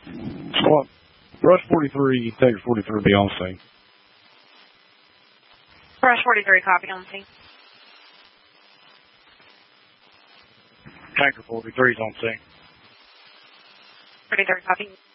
Squad, Rush 43, Texas 43, be on scene. Rush 43, copy, on scene. Tanker 43 is on scene. 43, copy.